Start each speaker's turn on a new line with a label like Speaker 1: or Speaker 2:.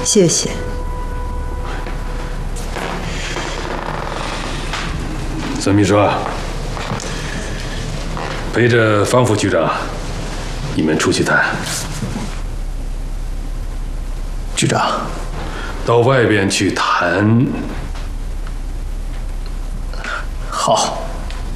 Speaker 1: 谢谢。
Speaker 2: 孙秘书，陪着方副局长，你们出去谈。
Speaker 3: 局长，
Speaker 2: 到外边去谈。
Speaker 3: 好。